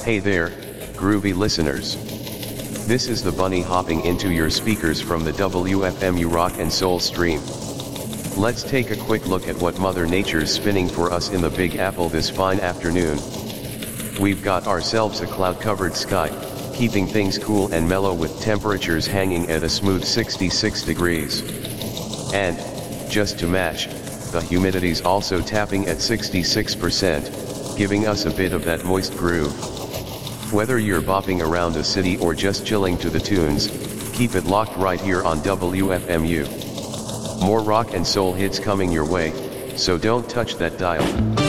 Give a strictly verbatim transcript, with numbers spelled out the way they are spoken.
Hey there, groovy listeners. This is the bunny hopping into your speakers from the W F M U Rock and Soul stream. Let's take a quick look at what Mother Nature's spinning for us in the Big Apple this fine afternoon. We've got ourselves a cloud-covered sky, keeping things cool and mellow with temperatures hanging at a smooth sixty-six degrees. And, just to match, the humidity's also tapping at sixty-six percent, giving us a bit of that moist groove. Whether you're bopping around a city or just chilling to the tunes, keep it locked right here on W F M U. More rock and soul hits coming your way, so don't touch that dial.